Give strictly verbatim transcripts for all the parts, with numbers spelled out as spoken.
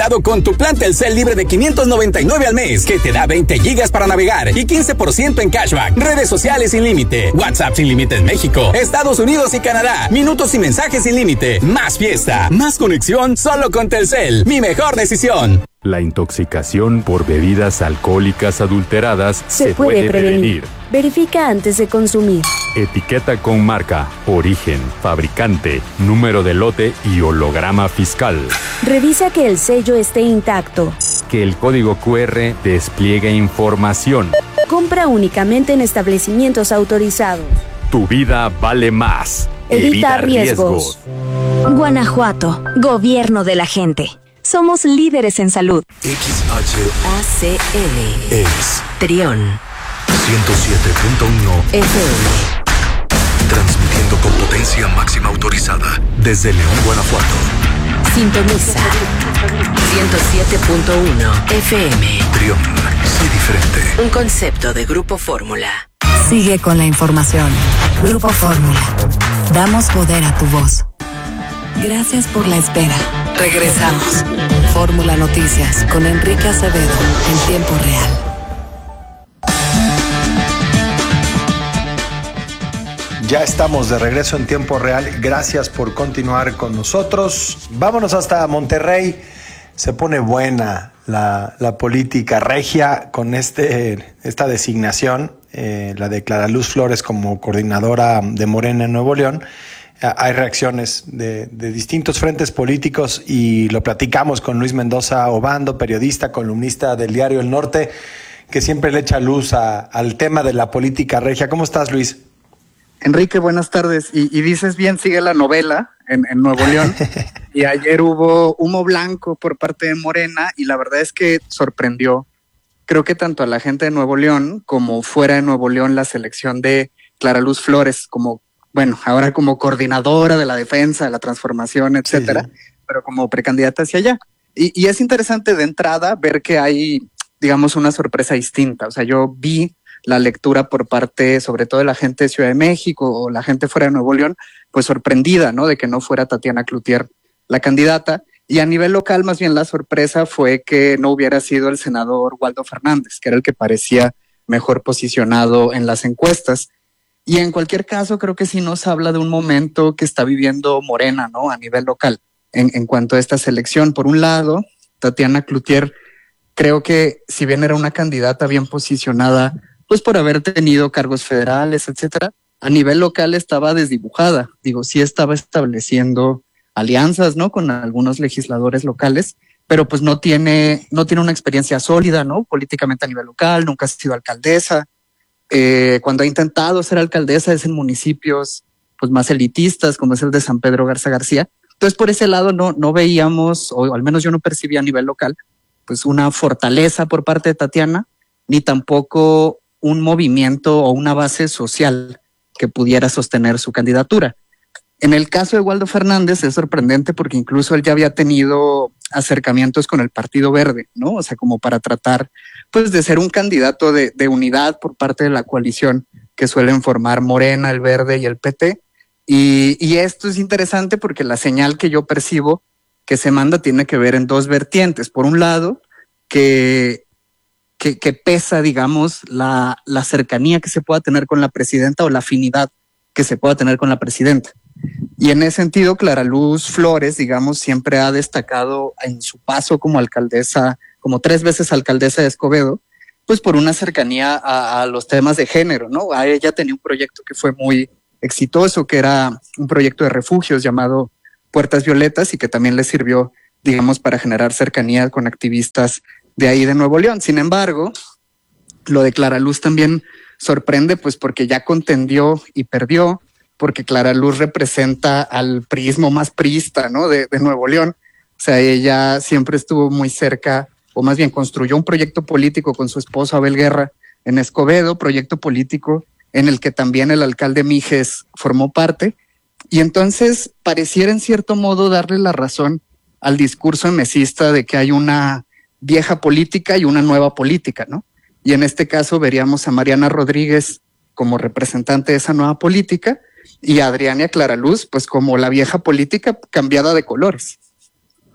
ilimitado con tu plan Telcel libre de quinientos noventa y nueve al mes, que te da veinte gigas para navegar y quince por ciento en cashback. Redes sociales sin límite, WhatsApp sin límite en México, Estados Unidos y Canadá, minutos y mensajes sin límite. Más fiesta, más conexión, solo con Telcel. Mi mejor decisión. La intoxicación por bebidas alcohólicas adulteradas se, se puede, puede prevenir. prevenir. Verifica antes de consumir. Etiqueta con marca, origen, fabricante, número de lote y holograma fiscal. Revisa que el sello esté intacto. Que el código cu erre despliegue información. Compra únicamente en establecimientos autorizados. Tu vida vale más. Evita, Evita riesgos. riesgos. Guanajuato, gobierno de la gente. Somos líderes en salud. X H A C L es Trión ciento siete punto uno F M. Transmitiendo con potencia máxima autorizada desde León, Guanajuato. Sintoniza ciento siete punto uno F M. Trión, sé diferente. Un concepto de Grupo Fórmula. Sigue con la información. Grupo Fórmula. Damos poder a tu voz. Gracias por la espera. Regresamos. Fórmula Noticias con Enrique Acevedo en tiempo real. Ya estamos de regreso en tiempo real. Gracias por continuar con nosotros. Vámonos hasta Monterrey. Se pone buena la, la política regia con este, esta designación, eh, la de Clara Luz Flores como coordinadora de Morena en Nuevo León. Hay reacciones de, de distintos frentes políticos y lo platicamos con Luis Mendoza Obando, periodista, columnista del diario El Norte, que siempre le echa luz a, al tema de la política regia. ¿Cómo estás, Luis? Enrique, buenas tardes. Y, y dices bien, sigue la novela en, en Nuevo León. Y ayer hubo humo blanco por parte de Morena y la verdad es que sorprendió. Creo que tanto a la gente de Nuevo León como fuera de Nuevo León la selección de Clara Luz Flores como bueno, ahora como coordinadora de la defensa, de la transformación, etcétera, sí, sí. pero como precandidata hacia allá. Y, y es interesante de entrada ver que hay, digamos, una sorpresa distinta. O sea, yo vi la lectura por parte, sobre todo de la gente de Ciudad de México o la gente fuera de Nuevo León, pues sorprendida, ¿no? De que no fuera Tatiana Cloutier la candidata. Y a nivel local, más bien la sorpresa fue que no hubiera sido el senador Waldo Fernández, que era el que parecía mejor posicionado en las encuestas. Y en cualquier caso, creo que sí nos habla de un momento que está viviendo Morena, ¿no? A nivel local, en, en cuanto a esta selección. Por un lado, Tatiana Cloutier, creo que si bien era una candidata bien posicionada, pues por haber tenido cargos federales, etcétera, a nivel local estaba desdibujada. Digo, sí estaba estableciendo alianzas, ¿no? Con algunos legisladores locales, pero pues no tiene, no tiene una experiencia sólida, ¿no? Políticamente a nivel local, nunca ha sido alcaldesa. Eh, cuando ha intentado ser alcaldesa es en municipios pues más elitistas, como es el de San Pedro Garza García. Entonces, por ese lado no, no veíamos, o al menos yo no percibía a nivel local, pues una fortaleza por parte de Tatiana, ni tampoco un movimiento o una base social que pudiera sostener su candidatura. En el caso de Waldo Fernández es sorprendente porque incluso él ya había tenido acercamientos con el Partido Verde, ¿no? O sea, como para tratar pues de ser un candidato de, de unidad por parte de la coalición que suelen formar Morena, el Verde y el P T. Y, y esto es interesante porque la señal que yo percibo que se manda tiene que ver en dos vertientes. Por un lado, que, que, que pesa, digamos, la, la cercanía que se pueda tener con la presidenta o la afinidad que se pueda tener con la presidenta. Y en ese sentido, Clara Luz Flores, digamos, siempre ha destacado en su paso como alcaldesa, como tres veces alcaldesa de Escobedo, pues por una cercanía a, a los temas de género, ¿no? A ella tenía un proyecto que fue muy exitoso, que era un proyecto de refugios llamado Puertas Violetas y que también le sirvió, digamos, para generar cercanía con activistas de ahí de Nuevo León. Sin embargo, lo de Clara Luz también sorprende, pues porque ya contendió y perdió, porque Clara Luz representa al priismo más priista, ¿no? De, de Nuevo León. O sea, ella siempre estuvo muy cerca, o más bien construyó un proyecto político con su esposo Abel Guerra en Escobedo, proyecto político en el que también el alcalde Mijes formó parte. Y entonces pareciera en cierto modo darle la razón al discurso mesista de que hay una vieja política y una nueva política, ¿no? Y en este caso veríamos a Mariana Rodríguez como representante de esa nueva política y a Adriana Clara Luz pues como la vieja política cambiada de colores.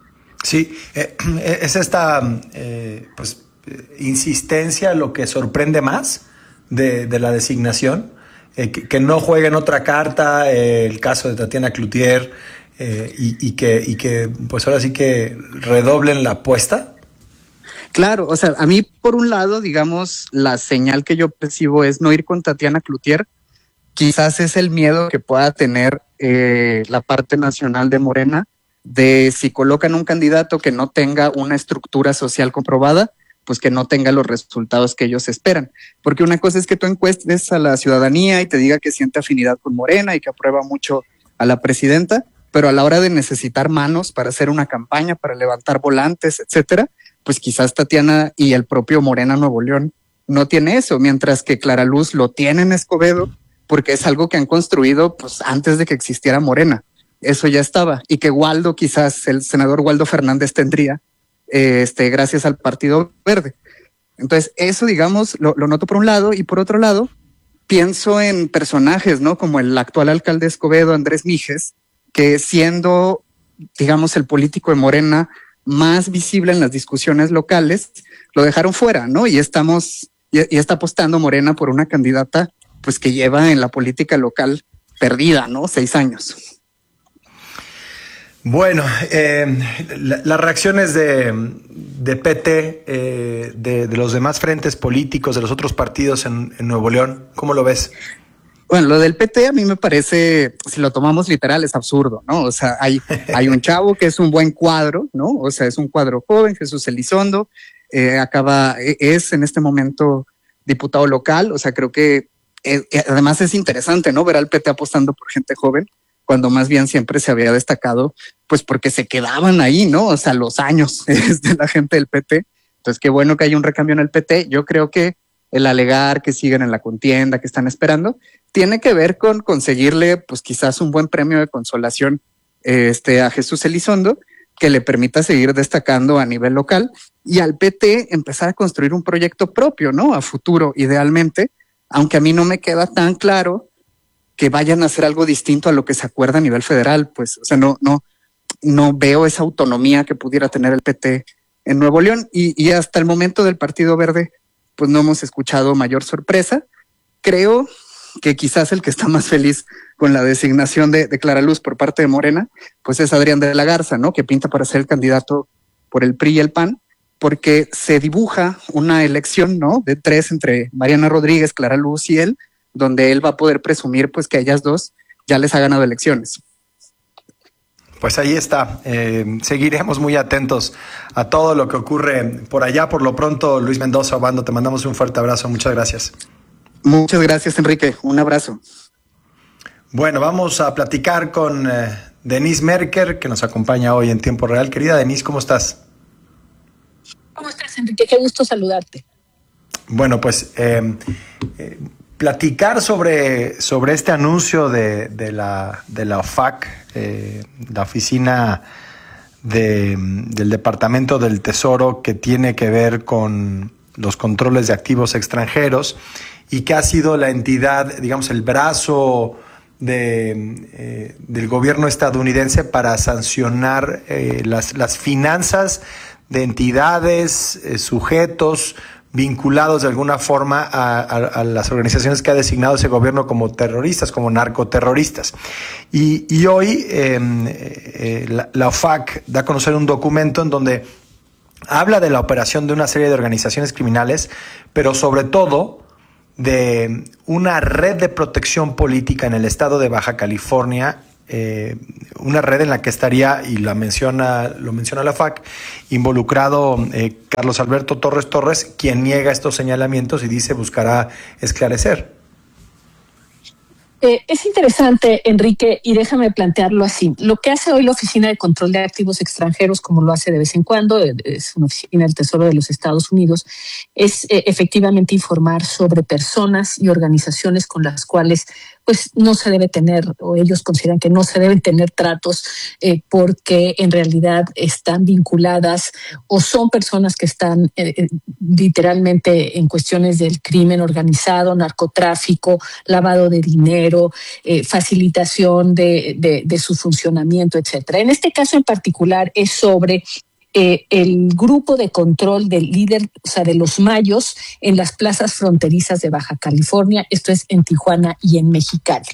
Sí, eh, es esta eh, pues, insistencia lo que sorprende más de, de la designación, eh, que, que no jueguen otra carta, eh, el caso de Tatiana Cloutier, eh, y, y, que, y que pues ahora sí que redoblen la apuesta. Claro, o sea, a mí por un lado, digamos, la señal que yo percibo es no ir con Tatiana Cloutier. Quizás es el miedo que pueda tener eh, la parte nacional de Morena, de si colocan un candidato que no tenga una estructura social comprobada, pues que no tenga los resultados que ellos esperan. Porque una cosa es que tú encuestes a la ciudadanía y te diga que siente afinidad con Morena y que aprueba mucho a la presidenta, pero a la hora de necesitar manos para hacer una campaña, para levantar volantes, etcétera, pues quizás Tatiana y el propio Morena Nuevo León no tiene eso, mientras que Clara Luz lo tiene en Escobedo, porque es algo que han construido pues antes de que existiera Morena. Eso ya estaba. Y que Waldo, quizás el senador Waldo Fernández tendría, eh, este, gracias al Partido Verde. Entonces, eso, digamos, lo, lo noto por un lado, y por otro lado, pienso en personajes, ¿no? Como el actual alcalde de Escobedo, Andrés Mijes, que siendo, digamos, el político de Morena más visible en las discusiones locales, lo dejaron fuera, ¿no? Y estamos, y, y está apostando Morena por una candidata pues que lleva en la política local perdida, ¿no? Seis años. Bueno, eh, la, las reacciones de, de P T, eh, de, de los demás frentes políticos, de los otros partidos en, en Nuevo León, ¿cómo lo ves? Bueno, lo del P T a mí me parece, si lo tomamos literal, es absurdo, ¿no? O sea, hay, hay un chavo que es un buen cuadro, ¿no? O sea, es un cuadro joven, Jesús Elizondo, eh, acaba, es en este momento diputado local, o sea, creo que eh, además es interesante, ¿no? Ver al P T apostando por gente joven, cuando más bien siempre se había destacado, pues porque se quedaban ahí, ¿no? O sea, los años de la gente del P T. Entonces, qué bueno que hay un recambio en el P T. Yo creo que el alegar que siguen en la contienda, que están esperando, tiene que ver con conseguirle, pues quizás un buen premio de consolación este, a Jesús Elizondo, que le permita seguir destacando a nivel local, y al P T empezar a construir un proyecto propio, ¿no? A futuro, idealmente, aunque a mí no me queda tan claro que vayan a hacer algo distinto a lo que se acuerda a nivel federal, pues, o sea, no, no, no veo esa autonomía que pudiera tener el P T en Nuevo León, y, y hasta el momento del Partido Verde, pues no hemos escuchado mayor sorpresa. Creo que quizás el que está más feliz con la designación de, de Clara Luz por parte de Morena, pues es Adrián de la Garza, ¿no? Que pinta para ser el candidato por el P R I y el P A N, porque se dibuja una elección, ¿no? De tres entre Mariana Rodríguez, Clara Luz y él, donde él va a poder presumir pues que a ellas dos ya les ha ganado elecciones. Pues ahí está, eh, seguiremos muy atentos a todo lo que ocurre por allá. Por lo pronto, Luis Mendoza Obando, te mandamos un fuerte abrazo, muchas gracias. Muchas gracias, Enrique, un abrazo. Bueno, vamos a platicar con eh, Denise Merker, que nos acompaña hoy en tiempo real. Querida Denise, ¿cómo estás? ¿Cómo estás, Enrique? Qué gusto saludarte. Bueno, pues eh, eh, platicar sobre, sobre este anuncio de, de, la, de la O F A C, eh, la oficina de, del Departamento del Tesoro, que tiene que ver con los controles de activos extranjeros y que ha sido la entidad, digamos, el brazo de, eh, del gobierno estadounidense para sancionar eh, las, las finanzas de entidades, eh, sujetos vinculados de alguna forma a, a, a las organizaciones que ha designado ese gobierno como terroristas, como narcoterroristas. Y, y hoy eh, eh, la, la O F A C da a conocer un documento en donde habla de la operación de una serie de organizaciones criminales, pero sobre todo de una red de protección política en el estado de Baja California, eh, una red en la que estaría, y la menciona, lo menciona la O F A C, involucrado eh, Carlos Alberto Torres Torres, quien niega estos señalamientos y dice buscará esclarecer. Eh, es interesante, Enrique, y déjame plantearlo así. Lo que hace hoy la Oficina de Control de Activos Extranjeros, como lo hace de vez en cuando, es una oficina del Tesoro de los Estados Unidos, es eh, efectivamente informar sobre personas y organizaciones con las cuales pues no se debe tener, o ellos consideran que no se deben tener tratos eh, porque en realidad están vinculadas o son personas que están eh, literalmente en cuestiones del crimen organizado, narcotráfico, lavado de dinero, eh, facilitación de, de, de su funcionamiento, etcétera. En este caso en particular es sobre eh, el grupo de control del líder, o sea, de los mayos en las plazas fronterizas de Baja California, esto es en Tijuana y en Mexicali.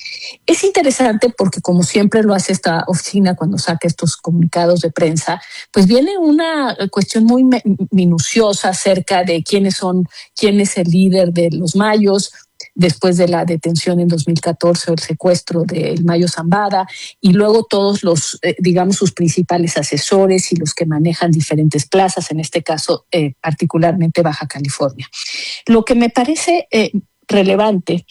Es interesante porque, como siempre lo hace esta oficina cuando saca estos comunicados de prensa, pues viene una cuestión muy minuciosa acerca de quiénes son, quién es el líder de los mayos, después de la detención en dos mil catorce o el secuestro del Mayo Zambada, y luego todos los, eh, digamos, sus principales asesores y los que manejan diferentes plazas, en este caso eh, particularmente Baja California. Lo que me parece eh, relevante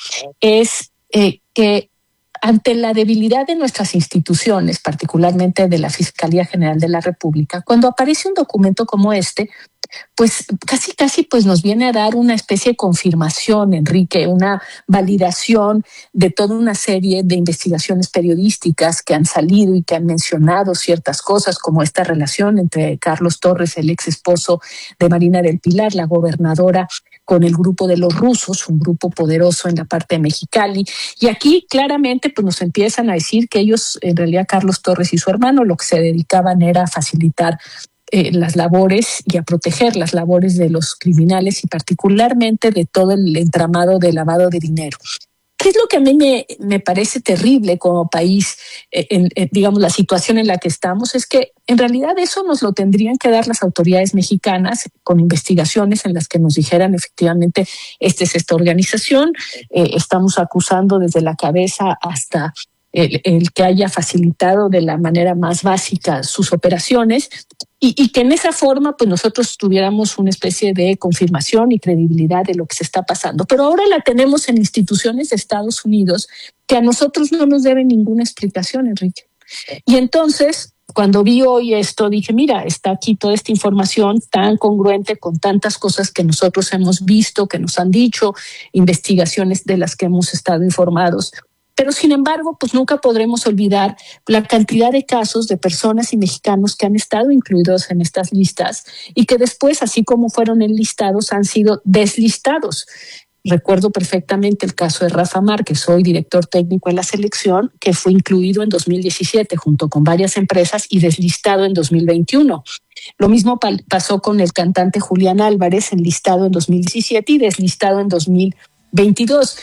es eh, que ante la debilidad de nuestras instituciones, particularmente de la Fiscalía General de la República, cuando aparece un documento como este, pues casi casi pues nos viene a dar una especie de confirmación, Enrique, una validación de toda una serie de investigaciones periodísticas que han salido y que han mencionado ciertas cosas, como esta relación entre Carlos Torres, el ex esposo de Marina del Pilar, la gobernadora, con el grupo de los rusos, un grupo poderoso en la parte de Mexicali. Y aquí claramente pues nos empiezan a decir que ellos, en realidad Carlos Torres y su hermano, lo que se dedicaban era a facilitar eh, las labores y a proteger las labores de los criminales y particularmente de todo el entramado de lavado de dinero. ¿Qué es lo que a mí me, me parece terrible como país, eh, en, en, digamos, la situación en la que estamos? Es que en realidad eso nos lo tendrían que dar las autoridades mexicanas con investigaciones en las que nos dijeran efectivamente esta es esta organización, eh, estamos acusando desde la cabeza hasta el, el que haya facilitado de la manera más básica sus operaciones. Y, y que en esa forma pues nosotros tuviéramos una especie de confirmación y credibilidad de lo que se está pasando. Pero ahora la tenemos en instituciones de Estados Unidos que a nosotros no nos deben ninguna explicación, Enrique. Y entonces, cuando vi hoy esto, dije, mira, está aquí toda esta información tan congruente con tantas cosas que nosotros hemos visto, que nos han dicho, investigaciones de las que hemos estado informados. Pero sin embargo, pues nunca podremos olvidar la cantidad de casos de personas y mexicanos que han estado incluidos en estas listas y que después, así como fueron enlistados, han sido deslistados. Recuerdo perfectamente el caso de Rafa Márquez, hoy director técnico en la selección, que fue incluido en dos mil diecisiete junto con varias empresas y deslistado en dos mil veintiuno. Lo mismo pa- pasó con el cantante Julián Álvarez, enlistado en dos mil diecisiete y deslistado en dos mil veintidós.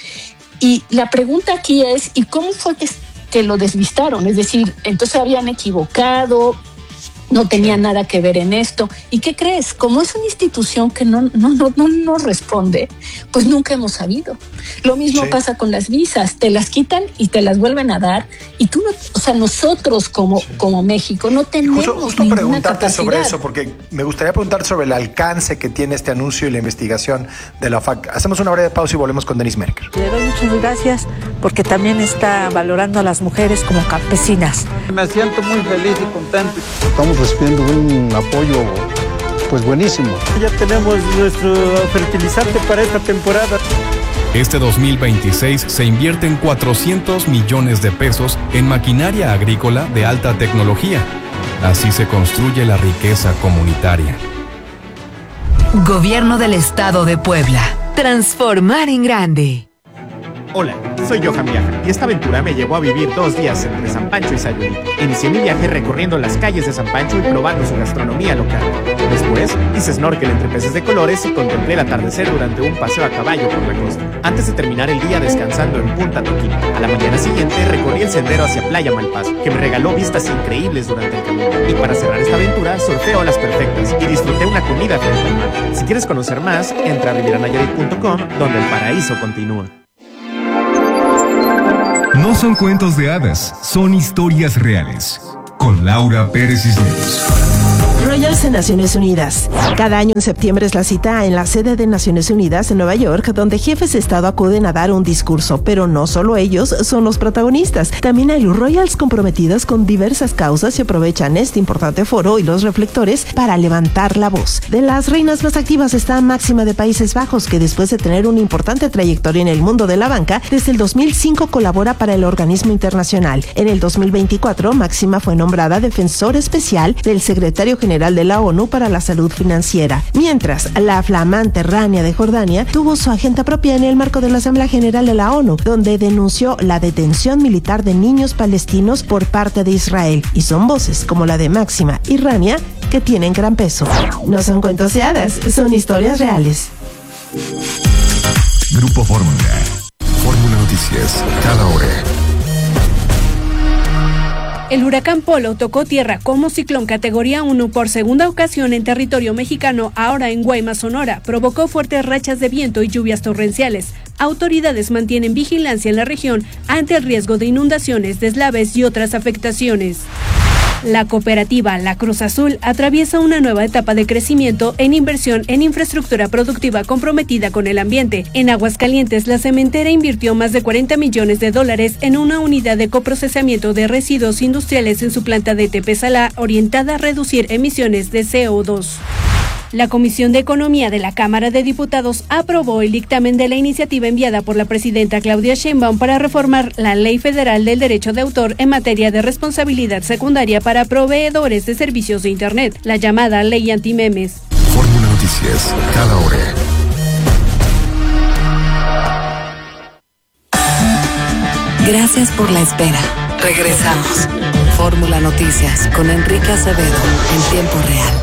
Y la pregunta aquí es, ¿y cómo fue que, que lo deslistaron? Es decir, entonces habían equivocado, no tenía nada que ver en esto. ¿Y qué crees? Como es una institución que no, no, no, no, no responde, pues nunca hemos sabido. Lo mismo sí. pasa con las visas, te las quitan y te las vuelven a dar. Y tú, no, o sea, nosotros como, sí. como México no tenemos justo, justo ninguna preguntarte capacidad. sobre eso, porque me gustaría preguntar sobre el alcance que tiene este anuncio y la investigación de la O F A C. Hacemos una breve pausa y volvemos con Denise Merker. Le doy muchas gracias porque también está valorando a las mujeres como campesinas. Me siento muy feliz y contento. Estamos recibiendo un apoyo pues buenísimo. Ya tenemos nuestro fertilizante para esta temporada. Este dos mil veintiséis se invierten cuatrocientos millones de pesos en maquinaria agrícola de alta tecnología. Así se construye la riqueza comunitaria. Gobierno del Estado de Puebla. Transformar en grande. Hola, soy Johan Viaja y esta aventura me llevó a vivir dos días entre San Pancho y Sayulita. Inicié mi viaje recorriendo las calles de San Pancho y probando su gastronomía local. Después hice snorkel entre peces de colores y contemplé el atardecer durante un paseo a caballo por la costa. Antes de terminar el día descansando en Punta Toquín. A la mañana siguiente recorrí el sendero hacia Playa Malpaso, que me regaló vistas increíbles durante el camino. Y para cerrar esta aventura, surfé olas perfectas y disfruté una comida frente al mar. Si quieres conocer más, entra a riviera nayarit punto com, donde el paraíso continúa. No son cuentos de hadas, son historias reales. Con Laura Pérez Cisneros. Royals en Naciones Unidas. Cada año en septiembre es la cita en la sede de Naciones Unidas en Nueva York, donde jefes de Estado acuden a dar un discurso, pero no solo ellos son los protagonistas. También hay Royals comprometidos con diversas causas y aprovechan este importante foro y los reflectores para levantar la voz. De las reinas más activas está Máxima de Países Bajos, que después de tener una importante trayectoria en el mundo de la banca, desde el dos mil cinco colabora para el organismo internacional. En el dos mil veinticuatro, Máxima fue nombrada defensor especial del secretario general de la ONU para la salud financiera, mientras la flamante Rania de Jordania tuvo su agenda propia en el marco de la Asamblea General de la ONU, donde denunció la detención militar de niños palestinos por parte de Israel, y son voces como la de Máxima y Rania que tienen gran peso. No son cuentos de hadas, son historias reales. Grupo Fórmula. Fórmula Noticias, cada hora. El huracán Polo tocó tierra como ciclón categoría uno por segunda ocasión en territorio mexicano, ahora en Guaymas, Sonora. Provocó fuertes rachas de viento y lluvias torrenciales. Autoridades mantienen vigilancia en la región ante el riesgo de inundaciones, deslaves y otras afectaciones. La cooperativa La Cruz Azul atraviesa una nueva etapa de crecimiento en inversión en infraestructura productiva comprometida con el ambiente. En Aguascalientes, la cementera invirtió más de cuarenta millones de dólares en una unidad de coprocesamiento de residuos industriales en su planta de Tepesalá, orientada a reducir emisiones de C O dos. La Comisión de Economía de la Cámara de Diputados aprobó el dictamen de la iniciativa enviada por la presidenta Claudia Sheinbaum para reformar la Ley Federal del Derecho de Autor en materia de responsabilidad secundaria para proveedores de servicios de Internet, la llamada Ley Antimemes. Fórmula Noticias, cada hora. Gracias por la espera. Regresamos. Fórmula Noticias con Enrique Acevedo en tiempo real.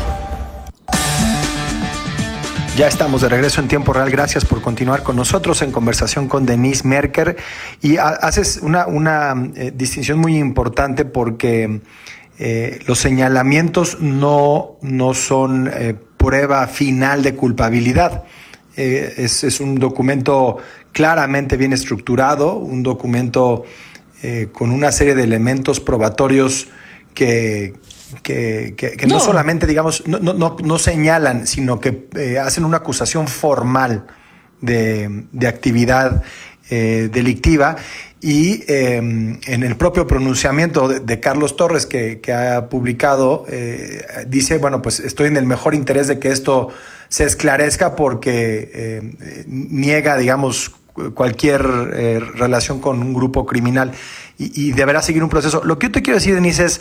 Ya estamos de regreso en tiempo real. Gracias por continuar con nosotros en conversación con Denise Merker. Y ha, haces una, una eh, distinción muy importante porque eh, los señalamientos no, no son eh, prueba final de culpabilidad. Eh, es, es un documento claramente bien estructurado, un documento eh, con una serie de elementos probatorios que... que, que, que no. no solamente, digamos, no, no, no señalan, sino que eh, hacen una acusación formal de, de actividad eh, delictiva. Y eh, en el propio pronunciamiento de, de Carlos Torres que, que ha publicado, eh, dice, bueno, pues estoy en el mejor interés de que esto se esclarezca porque eh, niega, digamos, cualquier eh, relación con un grupo criminal y, y deberá seguir un proceso. Lo que yo te quiero decir, Denise, es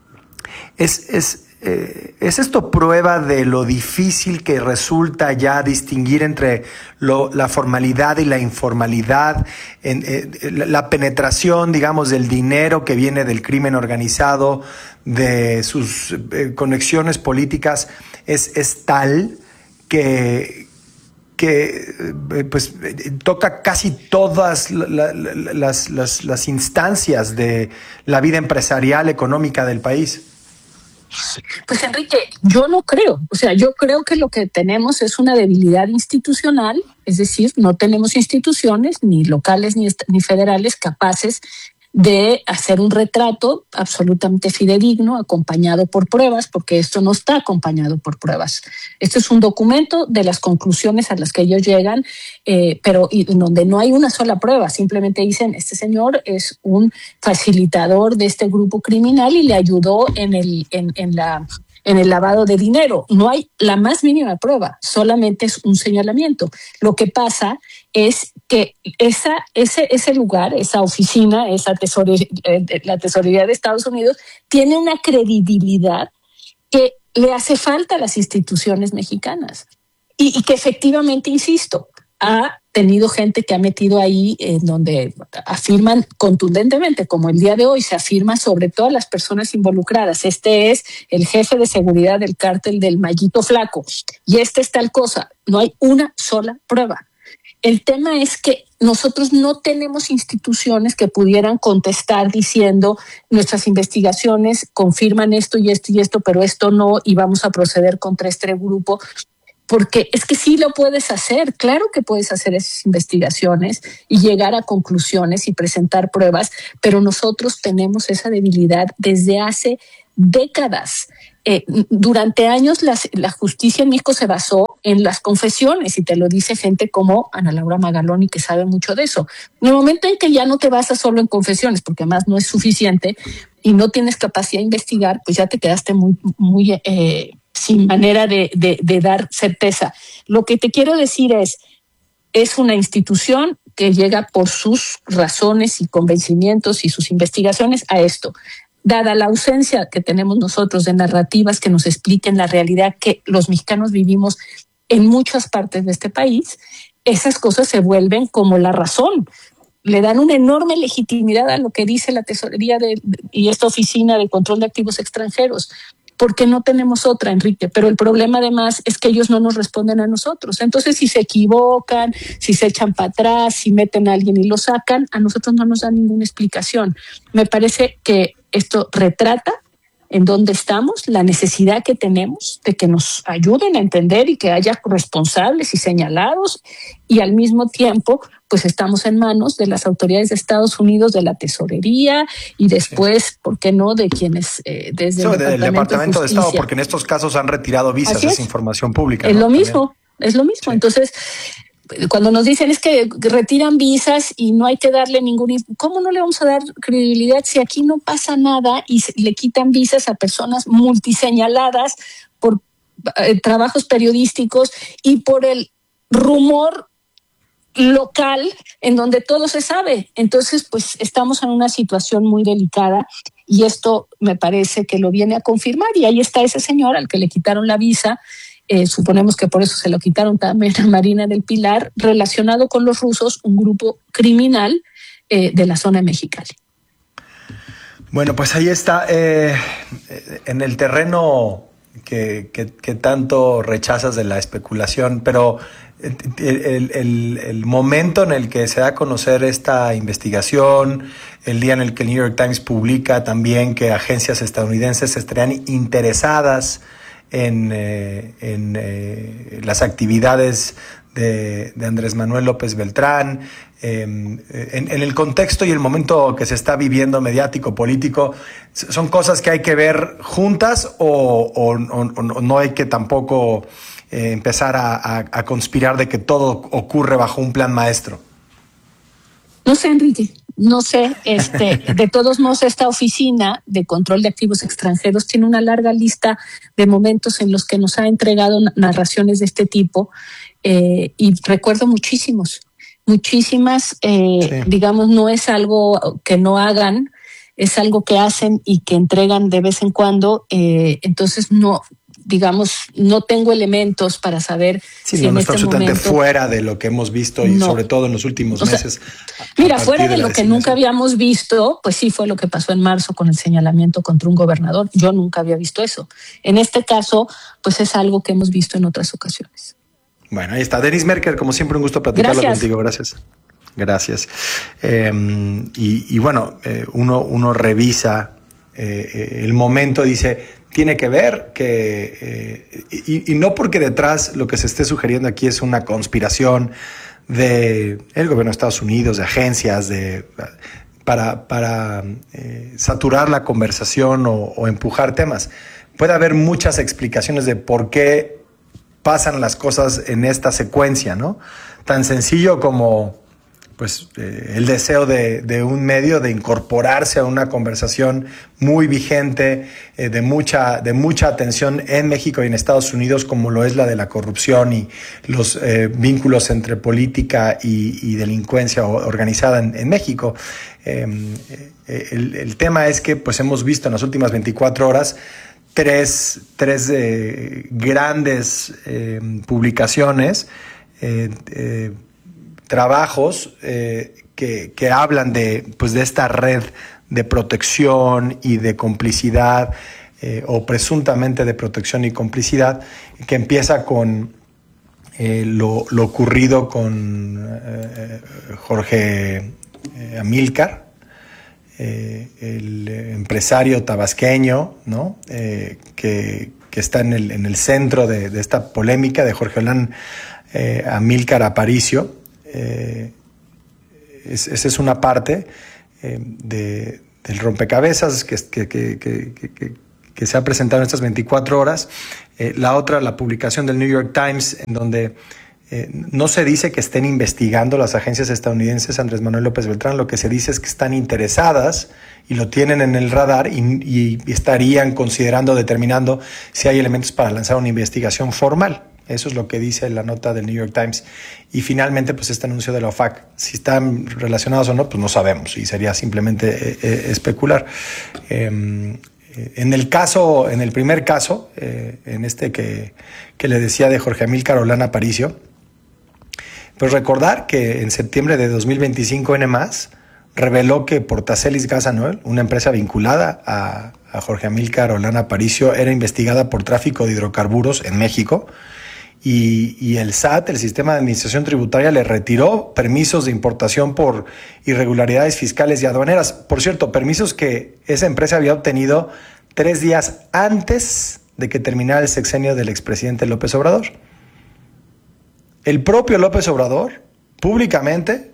Es, es, eh, ¿es esto prueba de lo difícil que resulta ya distinguir entre lo, la formalidad y la informalidad, en, eh, la, la penetración, digamos, del dinero que viene del crimen organizado, de sus eh, conexiones políticas, es, es tal que... que eh, pues eh, toca casi todas la, la, las, las, las instancias de la vida empresarial, económica del país? Pues Enrique, yo no creo. O sea, yo creo que lo que tenemos es una debilidad institucional, es decir, no tenemos instituciones ni locales ni, ni federales capaces de hacer un retrato absolutamente fidedigno, acompañado por pruebas, porque esto no está acompañado por pruebas. Esto es un documento de las conclusiones a las que ellos llegan, eh, pero y, donde no hay una sola prueba. Simplemente dicen, este señor es un facilitador de este grupo criminal y le ayudó en el, en, en la... en el lavado de dinero. No hay la más mínima prueba, solamente es un señalamiento. Lo que pasa es que esa, ese, ese lugar, esa oficina, esa tesorería, la tesorería de Estados Unidos, tiene una credibilidad que le hace falta a las instituciones mexicanas y, y que efectivamente, insisto, ha tenido gente que ha metido ahí en donde afirman contundentemente, como el día de hoy se afirma sobre todas las personas involucradas. Este es el jefe de seguridad del cártel del Mallito Flaco y este es tal cosa. No hay una sola prueba. El tema es que nosotros no tenemos instituciones que pudieran contestar diciendo nuestras investigaciones confirman esto y esto y esto, pero esto no, y vamos a proceder contra este grupo. Porque es que sí lo puedes hacer, claro que puedes hacer esas investigaciones y llegar a conclusiones y presentar pruebas, pero nosotros tenemos esa debilidad desde hace décadas. Eh, durante años las, la justicia en México se basó en las confesiones y te lo dice gente como Ana Laura Magaloni, que sabe mucho de eso. En el momento en que ya no te basas solo en confesiones, porque además no es suficiente y no tienes capacidad de investigar, pues ya te quedaste muy, muy eh, sin manera de, de, de dar certeza. Lo que te quiero decir es, es una institución que llega por sus razones y convencimientos y sus investigaciones a esto. Dada la ausencia que tenemos nosotros de narrativas que nos expliquen la realidad que los mexicanos vivimos en muchas partes de este país, esas cosas se vuelven como la razón. Le dan una enorme legitimidad a lo que dice la tesorería de, y esta oficina de control de activos extranjeros. porque no tenemos otra, Enrique, pero el problema además es que ellos no nos responden a nosotros. Entonces, si se equivocan, si se echan para atrás, si meten a alguien y lo sacan, a nosotros no nos dan ninguna explicación. Me parece que esto retrata en dónde estamos, la necesidad que tenemos de que nos ayuden a entender y que haya responsables y señalados, y al mismo tiempo pues estamos en manos de las autoridades de Estados Unidos, de la tesorería y después, sí. ¿por qué no?, de quienes eh, desde sí, el del Departamento de, de Estado, porque en estos casos han retirado visas, Así es, es información pública. Es ¿no? lo mismo, También. es lo mismo. Sí. Entonces, cuando nos dicen es que retiran visas y no hay que darle ningún... ¿Cómo no le vamos a dar credibilidad si aquí no pasa nada y le quitan visas a personas multiseñaladas por eh, trabajos periodísticos y por el rumor local en donde todo se sabe? Entonces, pues estamos en una situación muy delicada y esto me parece que lo viene a confirmar, y ahí está ese señor al que le quitaron la visa. Eh, suponemos que por eso se lo quitaron también a Marina del Pilar, relacionado con los rusos, un grupo criminal eh, de la zona de Mexicali. Bueno, pues ahí está, eh, en el terreno que, que, que tanto rechazas de la especulación, pero el, el, el momento en el que se da a conocer esta investigación, el día en el que el New York Times publica también que agencias estadounidenses estarían interesadas en, eh, en eh, las actividades de, de Andrés Manuel López Beltrán, eh, en, en el contexto y el momento que se está viviendo mediático, político, ¿son cosas que hay que ver juntas o, o, o, o no hay que tampoco eh, empezar a, a, a conspirar de que todo ocurre bajo un plan maestro? No sé, Enrique. No sé, este, de todos modos, esta oficina de control de activos extranjeros tiene una larga lista de momentos en los que nos ha entregado narraciones de este tipo, eh, y recuerdo muchísimos, muchísimas, eh, sí. digamos, no es algo que no hagan, es algo que hacen y que entregan de vez en cuando, eh, entonces no... digamos, no tengo elementos para saber sí, si no, en no este está absolutamente momento... fuera de lo que hemos visto y no. sobre todo en los últimos o sea, meses. Mira, fuera de, de lo que nunca habíamos visto, pues sí fue lo que pasó en marzo con el señalamiento contra un gobernador. Yo nunca había visto eso. En este caso, pues es algo que hemos visto en otras ocasiones. Bueno, ahí está. Denise Merker, como siempre, un gusto platicarlo Gracias. contigo. Gracias. Gracias. Eh, y, y bueno, eh, uno, uno revisa eh, el momento, dice... Tiene que ver que, eh, y, y no porque detrás lo que se esté sugiriendo aquí es una conspiración de el gobierno de Estados Unidos, de agencias, de para, para eh, saturar la conversación o, o empujar temas. Puede haber muchas explicaciones de por qué pasan las cosas en esta secuencia, ¿no? Tan sencillo como pues eh, el deseo de, de un medio de incorporarse a una conversación muy vigente, eh, de mucha de mucha atención en México y en Estados Unidos, como lo es la de la corrupción y los eh, vínculos entre política y, y delincuencia organizada en, en México. Eh, el, el tema es que pues hemos visto en las últimas veinticuatro horas tres, tres eh, grandes eh, publicaciones, eh, eh, trabajos eh, que, que hablan de, pues de esta red de protección y de complicidad, eh, o presuntamente de protección y complicidad, que empieza con eh, lo, lo ocurrido con eh, Jorge eh, Amílcar, eh, el empresario tabasqueño, ¿no? eh, que, que está en el, en el centro de, de esta polémica, de Jorge Olán eh, Amílcar Aparicio. Eh, es, esa es una parte eh, de, del rompecabezas que, que, que, que, que, que se ha presentado en estas veinticuatro horas. Eh, la otra, la publicación del New York Times, en donde eh, no se dice que estén investigando las agencias estadounidenses Andrés Manuel López Beltrán, lo que se dice es que están interesadas y lo tienen en el radar y, y estarían considerando, determinando si hay elementos para lanzar una investigación formal. Eso es lo que dice la nota del New York Times. Y finalmente, pues este anuncio de la O F A C. Si están relacionados o no, pues no sabemos y sería simplemente eh, especular. Eh, en el caso, en el primer caso, eh, en este que, que le decía de Jorge Amílcar Olán Aparicio, pues recordar que en septiembre de dos mil veinticinco N más reveló que Portacelis Gas and Oil, una empresa vinculada a, a Jorge Amílcar Olano Aparicio, era investigada por tráfico de hidrocarburos en México. Y, y el S A T, el Sistema de Administración Tributaria, le retiró permisos de importación por irregularidades fiscales y aduaneras. Por cierto, permisos que esa empresa había obtenido tres días antes de que terminara el sexenio del expresidente López Obrador. El propio López Obrador, públicamente,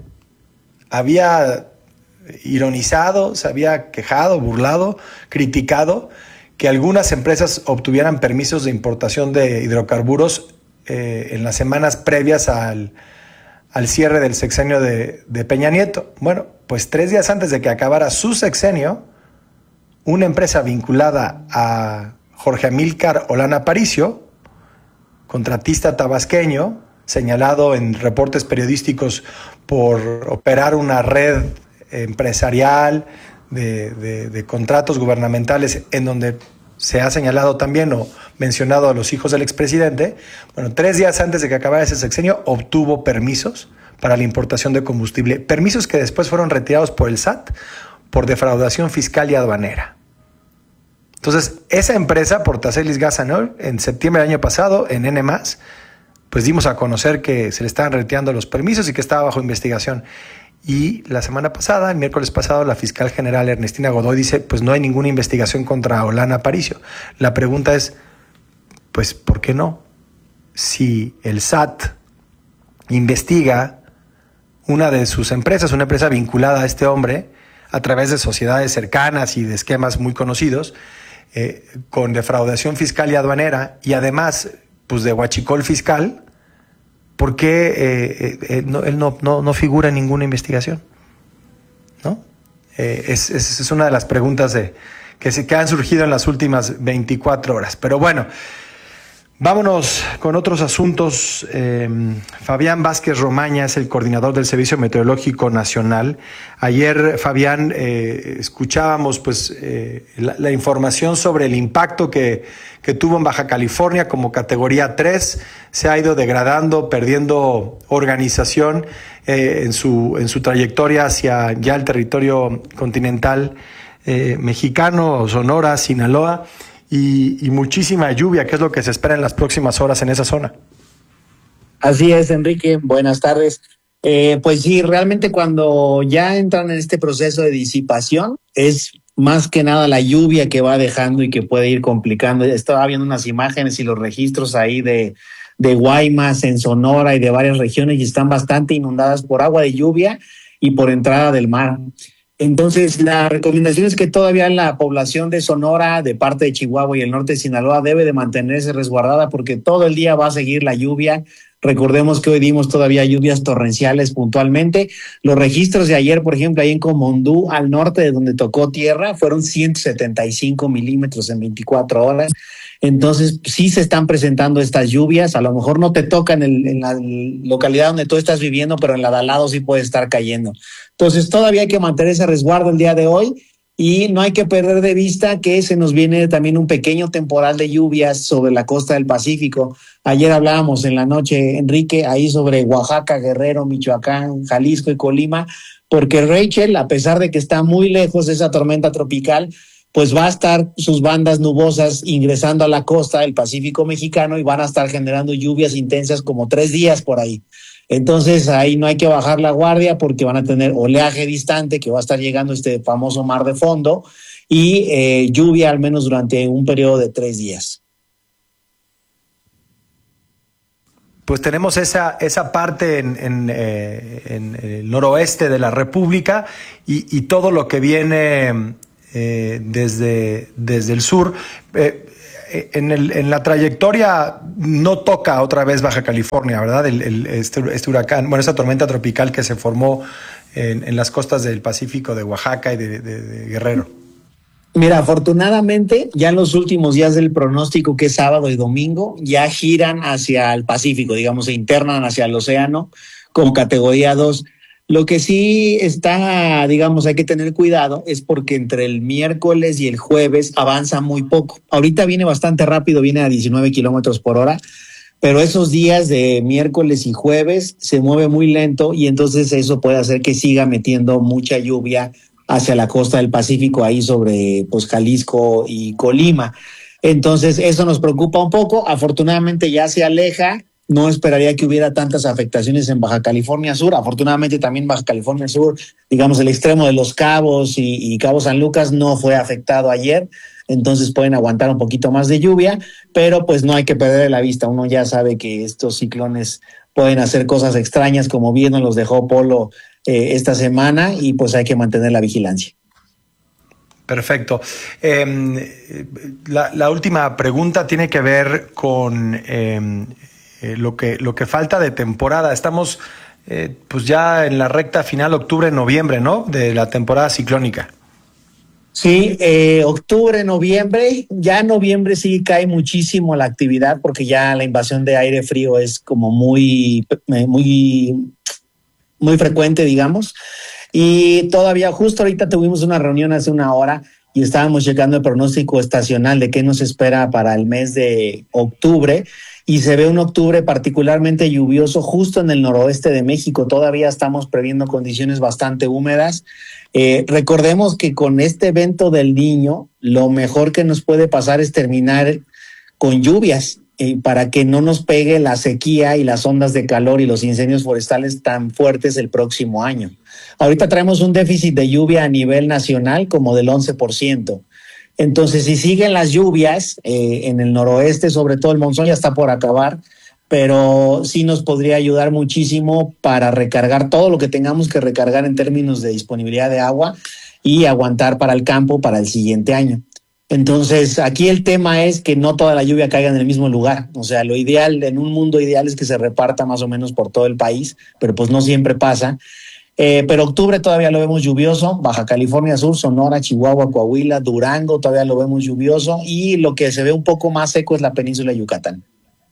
había ironizado, se había quejado, burlado, criticado que algunas empresas obtuvieran permisos de importación de hidrocarburos Eh, en las semanas previas al, al cierre del sexenio de, de Peña Nieto. Bueno, pues tres días antes de que acabara su sexenio, una empresa vinculada a Jorge Amílcar Olano Aparicio, contratista tabasqueño, señalado en reportes periodísticos por operar una red empresarial de, de, de contratos gubernamentales en donde se ha señalado también o mencionado a los hijos del expresidente. Bueno, tres días antes de que acabara ese sexenio obtuvo permisos para la importación de combustible, permisos que después fueron retirados por el S A T por defraudación fiscal y aduanera. Entonces, esa empresa, Portacelis Gas and Oil, en septiembre del año pasado, en N más, pues dimos a conocer que se le estaban retirando los permisos y que estaba bajo investigación. Y la semana pasada, el miércoles pasado, la fiscal general Ernestina Godoy dice, pues no hay ninguna investigación contra Olano Aparicio. La pregunta es, pues, ¿por qué no? Si el S A T investiga una de sus empresas, una empresa vinculada a este hombre, a través de sociedades cercanas y de esquemas muy conocidos, eh, con defraudación fiscal y aduanera, y además, pues, de huachicol fiscal, ¿por qué eh, eh, no, él no, no, no figura en ninguna investigación? ¿No? Eh, es, es, es una de las preguntas de, que, se, que han surgido en las últimas veinticuatro horas. Pero bueno, vámonos con otros asuntos. Eh, Fabián Vázquez Romaña es el coordinador del Servicio Meteorológico Nacional. Ayer, Fabián, eh, escuchábamos pues eh, la, la información sobre el impacto que, que tuvo en Baja California como categoría tres. Se ha ido degradando, perdiendo organización eh, en su, en su trayectoria hacia ya el territorio continental eh, mexicano, Sonora, Sinaloa. Y, y muchísima lluvia, que es lo que se espera en las próximas horas en esa zona. Así es, Enrique. Buenas tardes. Eh, pues sí, realmente cuando ya entran en este proceso de disipación, es más que nada la lluvia que va dejando y que puede ir complicando. Estaba viendo unas imágenes y los registros ahí de, de Guaymas en Sonora y de varias regiones y están bastante inundadas por agua de lluvia y por entrada del mar. Entonces, la recomendación es que todavía la población de Sonora, de parte de Chihuahua y el norte de Sinaloa debe de mantenerse resguardada porque todo el día va a seguir la lluvia. Recordemos que hoy dimos todavía lluvias torrenciales puntualmente. Los registros de ayer, por ejemplo, ahí en Comondú, al norte de donde tocó tierra, fueron ciento setenta y cinco milímetros en veinticuatro horas. Entonces, sí se están presentando estas lluvias. A lo mejor no te toca en, el, en la localidad donde tú estás viviendo, pero en la de al lado sí puede estar cayendo. Entonces, todavía hay que mantener ese resguardo el día de hoy y no hay que perder de vista que se nos viene también un pequeño temporal de lluvias sobre la costa del Pacífico. Ayer hablábamos en la noche, Enrique, ahí sobre Oaxaca, Guerrero, Michoacán, Jalisco y Colima, porque Rachel, a pesar de que está muy lejos de esa tormenta tropical, pues va a estar sus bandas nubosas ingresando a la costa del Pacífico mexicano y van a estar generando lluvias intensas como tres días por ahí. Entonces ahí no hay que bajar la guardia porque van a tener oleaje distante que va a estar llegando este famoso mar de fondo y eh, lluvia al menos durante un periodo de tres días. Pues tenemos esa, esa parte en, en, eh, en el noroeste de la República y, y todo lo que viene eh, desde, desde el sur. Eh, En, el, en la trayectoria no toca otra vez Baja California, ¿verdad? El, el, este, este huracán, bueno, esa tormenta tropical que se formó en, en las costas del Pacífico de Oaxaca y de, de, de Guerrero. Mira, afortunadamente, ya en los últimos días del pronóstico, que es sábado y domingo, ya giran hacia el Pacífico, digamos, se internan hacia el océano con categoría dos. Lo que sí está, digamos, hay que tener cuidado es porque entre el miércoles y el jueves avanza muy poco. Ahorita viene bastante rápido, viene a diecinueve kilómetros por hora, pero esos días de miércoles y jueves se mueve muy lento y entonces eso puede hacer que siga metiendo mucha lluvia hacia la costa del Pacífico, ahí sobre pues Jalisco y Colima. Entonces eso nos preocupa un poco. Afortunadamente ya se aleja. No esperaría que hubiera tantas afectaciones en Baja California Sur. Afortunadamente también Baja California Sur, digamos el extremo de Los Cabos y, y Cabo San Lucas no fue afectado ayer. Entonces pueden aguantar un poquito más de lluvia, pero pues no hay que perder la vista. Uno ya sabe que estos ciclones pueden hacer cosas extrañas, como bien nos los dejó Polo eh, esta semana, y pues hay que mantener la vigilancia. Perfecto. Eh, la, la última pregunta tiene que ver con eh, eh, lo que lo que falta de temporada. Estamos eh, pues ya en la recta final, octubre, noviembre, ¿no? De la temporada ciclónica. Sí, eh, octubre, noviembre, ya en noviembre sí cae muchísimo la actividad porque ya la invasión de aire frío es como muy, muy, muy frecuente, digamos. Y todavía justo ahorita tuvimos una reunión hace una hora y estábamos checando el pronóstico estacional de qué nos espera para el mes de octubre. Y se ve un octubre particularmente lluvioso justo en el noroeste de México. Todavía estamos previendo condiciones bastante húmedas. Eh, recordemos que con este evento del Niño, lo mejor que nos puede pasar es terminar con lluvias eh, para que no nos pegue la sequía y las ondas de calor y los incendios forestales tan fuertes el próximo año. Ahorita traemos un déficit de lluvia a nivel nacional como del once por ciento. Entonces, si siguen las lluvias eh, en el noroeste, sobre todo el monzón ya está por acabar, pero sí nos podría ayudar muchísimo para recargar todo lo que tengamos que recargar en términos de disponibilidad de agua y aguantar para el campo para el siguiente año. Entonces, aquí el tema es que no toda la lluvia caiga en el mismo lugar. O sea, lo ideal, en un mundo ideal, es que se reparta más o menos por todo el país, pero pues no siempre pasa. Eh, pero octubre todavía lo vemos lluvioso, Baja California Sur, Sonora, Chihuahua, Coahuila, Durango, todavía lo vemos lluvioso, y lo que se ve un poco más seco es la península de Yucatán.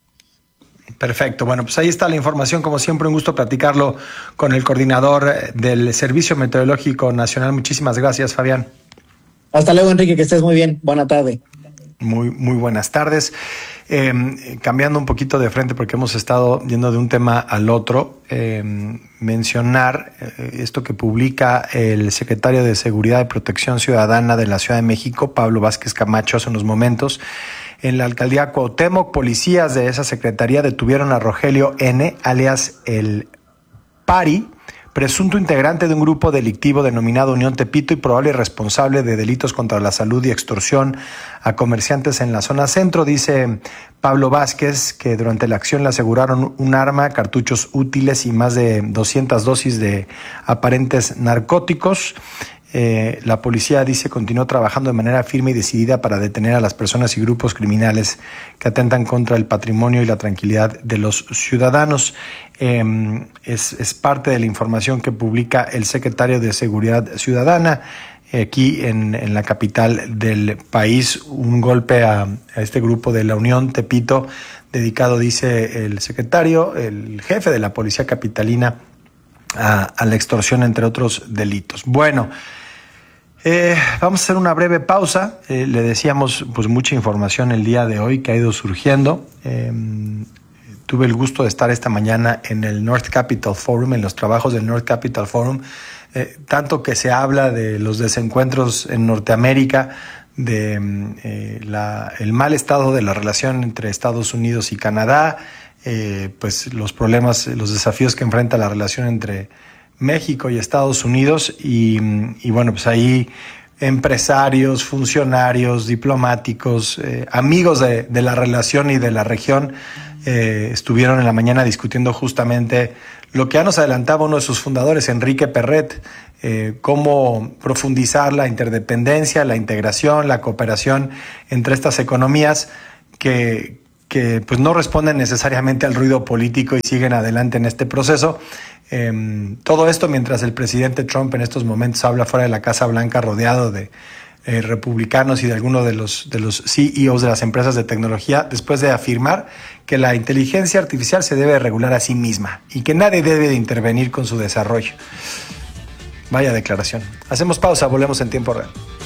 Perfecto, bueno, pues ahí está la información. Como siempre, un gusto platicarlo con el coordinador del Servicio Meteorológico Nacional. Muchísimas gracias, Fabián. Hasta luego, Enrique, que estés muy bien. Buena tarde. Muy, muy buenas tardes. Eh, cambiando un poquito de frente porque hemos estado yendo de un tema al otro, eh, mencionar eh, esto que publica el secretario de Seguridad y Protección Ciudadana de la Ciudad de México, Pablo Vázquez Camacho, hace unos momentos. En la alcaldía Cuauhtémoc, policías de esa secretaría detuvieron a Rogelio N., alias El Pari, presunto integrante de un grupo delictivo denominado Unión Tepito y probable responsable de delitos contra la salud y extorsión a comerciantes en la zona centro. Dice Pablo Vázquez que durante la acción le aseguraron un arma, cartuchos útiles y más de doscientas dosis de aparentes narcóticos. Eh, la policía, dice, continuó trabajando de manera firme y decidida para detener a las personas y grupos criminales que atentan contra el patrimonio y la tranquilidad de los ciudadanos. Eh, es, es parte de la información que publica el secretario de Seguridad Ciudadana. Eh, aquí en, en la capital del país, un golpe a, a este grupo de la Unión Tepito, dedicado, dice el secretario, el jefe de la policía capitalina, a, a la extorsión, entre otros delitos. Bueno, Eh, vamos a hacer una breve pausa. Eh, le decíamos pues mucha información el día de hoy que ha ido surgiendo. Eh, tuve el gusto de estar esta mañana en el North Capital Forum, en los trabajos del North Capital Forum, eh, tanto que se habla de los desencuentros en Norteamérica, de eh, la, el mal estado de la relación entre Estados Unidos y Canadá, eh, pues los problemas, los desafíos que enfrenta la relación entre México y Estados Unidos, y, y bueno, pues ahí empresarios, funcionarios, diplomáticos, eh, amigos de, de la relación y de la región eh, estuvieron en la mañana discutiendo justamente lo que ya nos adelantaba uno de sus fundadores, Enrique Perret, eh, cómo profundizar la interdependencia, la integración, la cooperación entre estas economías que, que pues no responden necesariamente al ruido político y siguen adelante en este proceso. Eh, todo esto mientras el presidente Trump en estos momentos habla fuera de la Casa Blanca rodeado de eh, republicanos y de algunos de los, de los C E Os de las empresas de tecnología, después de afirmar que la inteligencia artificial se debe regular a sí misma y que nadie debe de intervenir con su desarrollo. Vaya declaración. Hacemos pausa, volvemos en tiempo real.